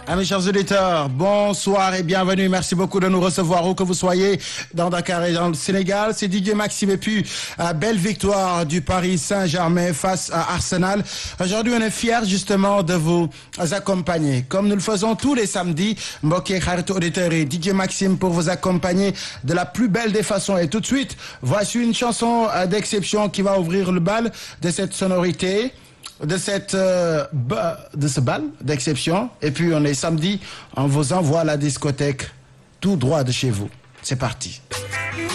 Amis chers auditeurs, bonsoir et bienvenue. Merci beaucoup de nous recevoir où que vous soyez dans Dakar et dans le Sénégal. C'est DJ Maxime et puis belle victoire du Paris Saint-Germain face à Arsenal. Aujourd'hui, on est fiers justement de vous accompagner. Comme nous le faisons tous les samedis, mbokk xarit auditeurs et DJ Maxime pour vous accompagner de la plus belle des façons. Et tout de suite, voici une chanson d'exception qui va ouvrir le bal de cette sonorité. De ce bal d'exception. Et puis on est samedi, on vous envoie à la discothèque tout droit de chez vous. C'est parti.